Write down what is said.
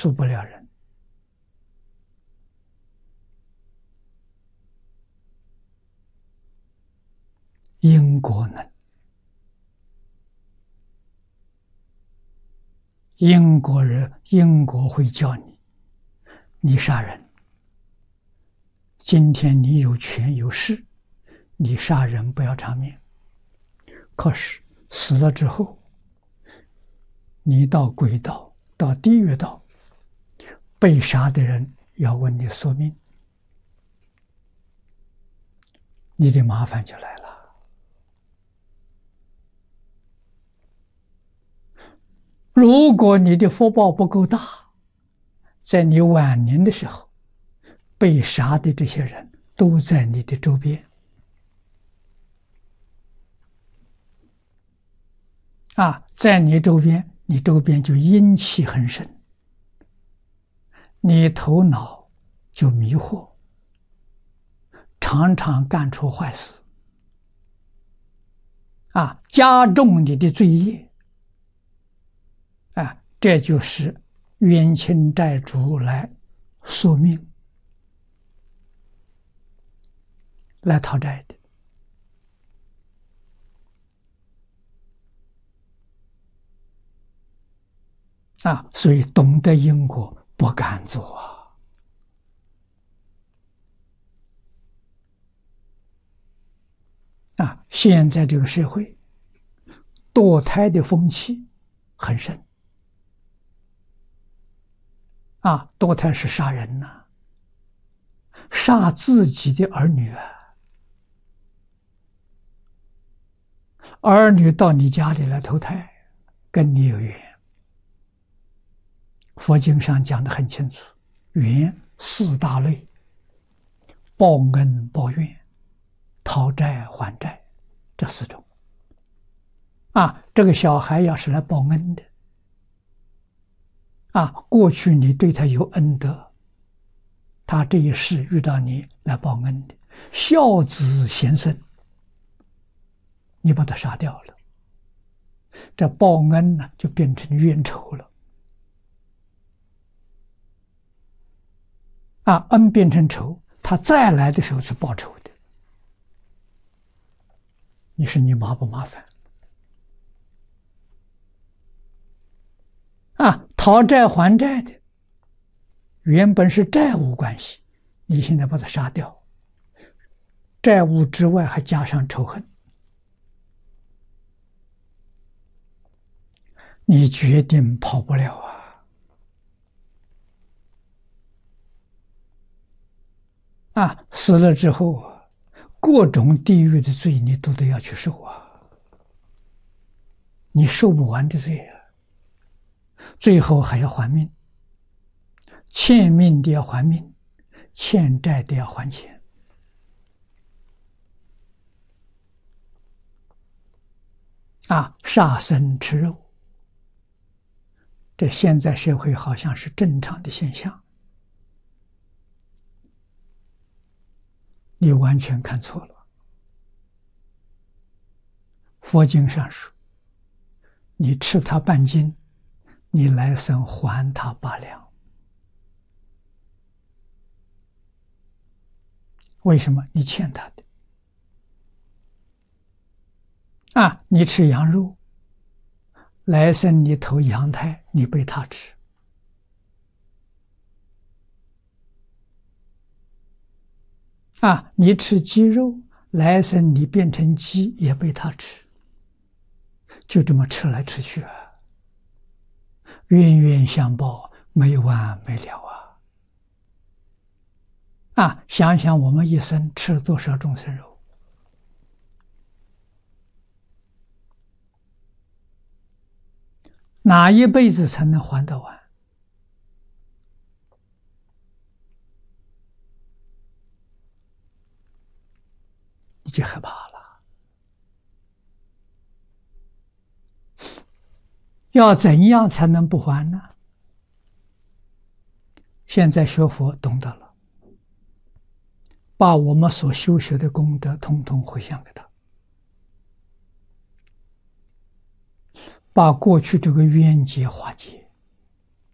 恕不了人。因果能，因果会叫你，你杀人。今天你有权有势，你杀人不要偿命。可是死了之后，你到鬼道、到地狱道，被杀的人要问你索命，你的麻烦就来了。如果你的福报不够大，在你晚年的时候，被杀的这些人都在你的周边，在你周边，你周边就阴气很深，你头脑就迷惑，常常干出坏事，加重你的罪业。这就是冤亲债主来索命，来讨债的。所以懂得因果不敢做现在这个社会，堕胎的风气很深。堕胎是杀人呐，杀自己的儿女儿女到你家里来投胎，跟你有缘。佛经上讲得很清楚，缘四大类：报恩、报怨、讨债、还债，这四种。这个小孩要是来报恩的，过去你对他有恩德，他这一世遇到你来报恩的，孝子贤孙，你把他杀掉了，这报恩呢就变成冤仇了。恩变成仇，他再来的时候是报仇的。你说你麻不麻烦？讨债还债的，原本是债务关系，你现在把他杀掉，债务之外还加上仇恨，你决定跑不了死了之后各种地狱的罪你都得要去受你受不完的罪最后还要还命，欠命的要还命，欠债的要还钱。杀生吃肉，这现在社会好像是正常的现象，你完全看错了。佛经上说，你吃他半斤，你来生还他8两。为什么？你欠他的。你吃羊肉，来生你投羊胎，你被他吃。你吃鸡肉，来生你变成鸡也被他吃。就这么吃来吃去冤冤相报，没完没了想想我们一生吃了多少众生肉，哪一辈子才能还得完？你就害怕了。要怎样才能不还呢？现在学佛懂得了，把我们所修学的功德统统回向给他，把过去这个冤结化解。